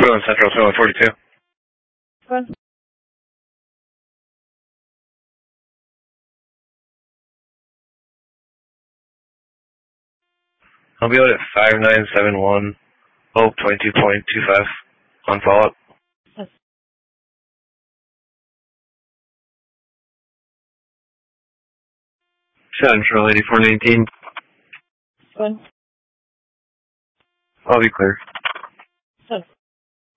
on Central 2142. Go ahead. I'll be out at 5971, Hope 22.25 on follow-up. Yes. Central 8419. Go ahead. I'll be clear.